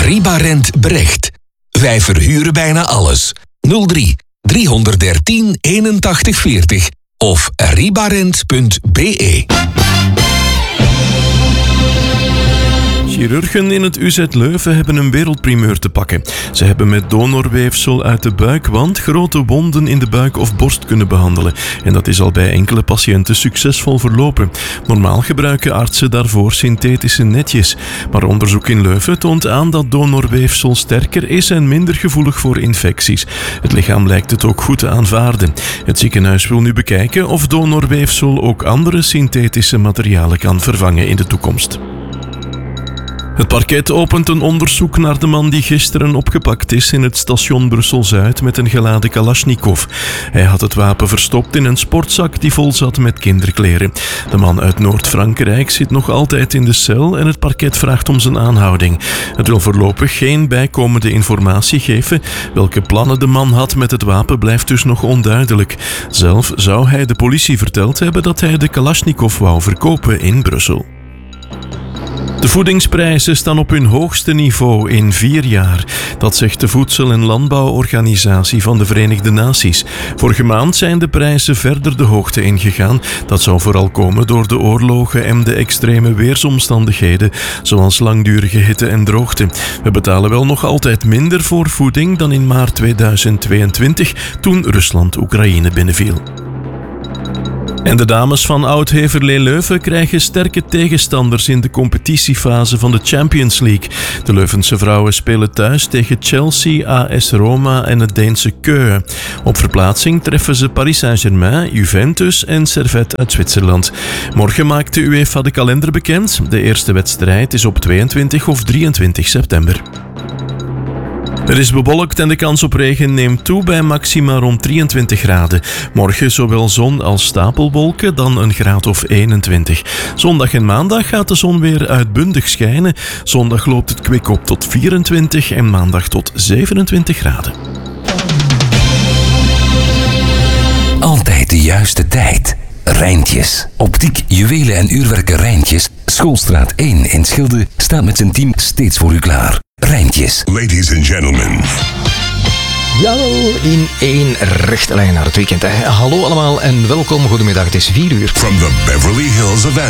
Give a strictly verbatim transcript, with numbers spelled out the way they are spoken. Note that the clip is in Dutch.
Ribarent Brecht. Wij verhuren bijna alles. nul drie driehonderddertien eenentachtig veertig of ribarent punt b e. Chirurgen in het U Z Leuven hebben een wereldprimeur te pakken. Ze hebben met donorweefsel uit de buikwand grote wonden in de buik of borst kunnen behandelen. En dat is al bij enkele patiënten succesvol verlopen. Normaal gebruiken artsen daarvoor synthetische netjes. Maar onderzoek in Leuven toont aan dat donorweefsel sterker is en minder gevoelig voor infecties. Het lichaam lijkt het ook goed te aanvaarden. Het ziekenhuis wil nu bekijken of donorweefsel ook andere synthetische materialen kan vervangen in de toekomst. Het parket opent een onderzoek naar de man die gisteren opgepakt is in het station Brussel-Zuid met een geladen Kalashnikov. Hij had het wapen verstopt in een sportzak die vol zat met kinderkleren. De man uit Noord-Frankrijk zit nog altijd in de cel en het parket vraagt om zijn aanhouding. Het wil voorlopig geen bijkomende informatie geven. Welke plannen de man had met het wapen blijft dus nog onduidelijk. Zelf zou hij de politie verteld hebben dat hij de Kalashnikov wou verkopen in Brussel. De voedingsprijzen staan op hun hoogste niveau in vier jaar. Dat zegt de Voedsel- en Landbouworganisatie van de Verenigde Naties. Vorige maand zijn de prijzen verder de hoogte ingegaan. Dat zou vooral komen door de oorlogen en de extreme weersomstandigheden, zoals langdurige hitte en droogte. We betalen wel nog altijd minder voor voeding dan in maart tweeduizend tweeëntwintig, toen Rusland Oekraïne binnenviel. En de dames van Oud-Heverlee Leuven krijgen sterke tegenstanders in de competitiefase van de Champions League. De Leuvense vrouwen spelen thuis tegen Chelsea, A S Roma en het Deense Køge. Op verplaatsing treffen ze Paris Saint-Germain, Juventus en Servette uit Zwitserland. Morgen maakt de UEFA de kalender bekend. De eerste wedstrijd is op tweeëntwintig of drieëntwintig september. Er is bewolkt en de kans op regen neemt toe bij maxima rond drieëntwintig graden. Morgen zowel zon als stapelwolken, dan een graad of eenentwintig. Zondag en maandag gaat de zon weer uitbundig schijnen. Zondag loopt het kwik op tot vierentwintig en maandag tot zevenentwintig graden. Altijd de juiste tijd. Rijntjes. Optiek, juwelen en uurwerken Rijntjes. Schoolstraat één in Schilde staat met zijn team steeds voor u klaar. Rijntjes. Ladies and gentlemen. Jawel, in één rechte lijn naar het weekend. Hè. Hallo allemaal en welkom. Goedemiddag, het is vier uur. From the Beverly Hills of